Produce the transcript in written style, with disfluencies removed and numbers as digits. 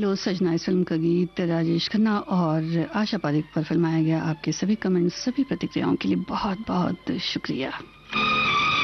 Hello सजना इस film का गीत राजेश खन्ना और आशा पारेख पर फिल्माया गया। आपके सभी कमेंट्स, सभी प्रतिक्रियाओं के लिए बहुत बहुत शुक्रिया।